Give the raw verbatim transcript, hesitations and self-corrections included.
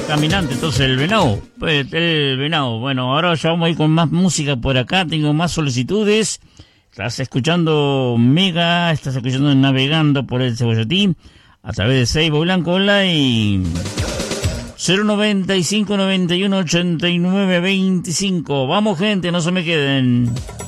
caminante, entonces el venado. Pues el venado. Bueno, ahora ya vamos a ir con más música por acá. Tengo más solicitudes. Estás escuchando Mega, estás escuchando Navegando por el Cebolletín a través de Seibo Blanco Online. cero noventa y cinco noventa y uno ochenta y nueve veinticinco. Vamos, gente, no se me queden.